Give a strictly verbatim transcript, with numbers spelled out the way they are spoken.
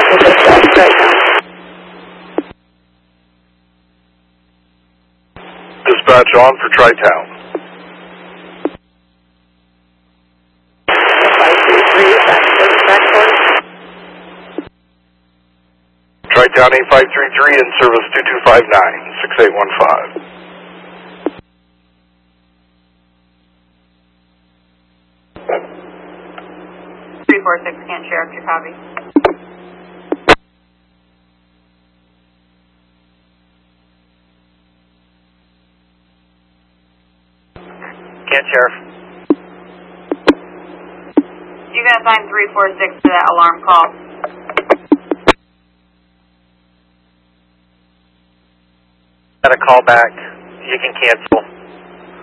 Dispatch on for Tri-Town. Tri-Town eight five three three in service two two five nine, six eight one five. three four six, Kent Sheriff, your copy. Kent Sheriff. You can assign three four six to that alarm call. Got a call back. You can cancel.